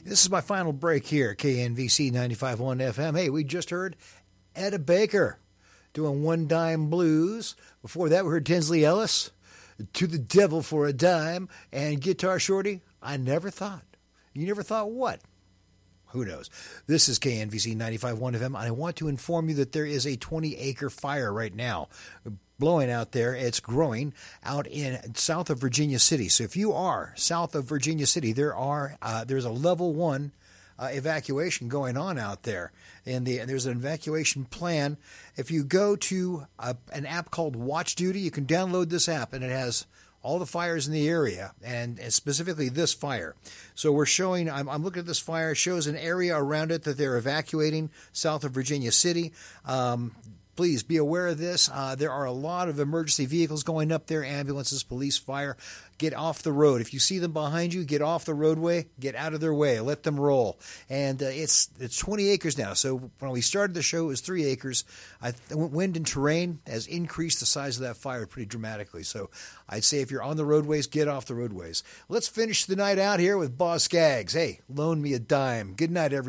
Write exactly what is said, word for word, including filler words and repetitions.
This is my final break here at K N V C ninety-five point one F M. Hey, we just heard Etta Baker doing One Dime Blues. Before that, we heard Tinsley Ellis, To the Devil for a Dime, and Guitar Shorty, I Never Thought. You never thought what? Who knows? This is K N V C ninety-five point one F M, and I want to inform you that there is a twenty-acre fire right now blowing out there. It's growing out in south of Virginia City. So if you are south of Virginia City, there are uh, there's a level one uh, evacuation going on out there, and the, there's an evacuation plan. If you go to a, an app called Watch Duty, you can download this app, and it has all the fires in the area, and, and specifically this fire. So we're showing, I'm, I'm looking at this fire, it shows an area around it that they're evacuating south of Virginia City. Um, please be aware of this. Uh, there are a lot of emergency vehicles going up there, ambulances, police, fire. Get off the road. If you see them behind you, get off the roadway, get out of their way, let them roll. And uh, it's it's twenty acres now. So when we started the show, it was three acres. I, wind and terrain has increased the size of that fire pretty dramatically. So I'd say if you're on the roadways, get off the roadways. Let's finish the night out here with Boz Scaggs. Hey, loan me a dime. Good night, everyone.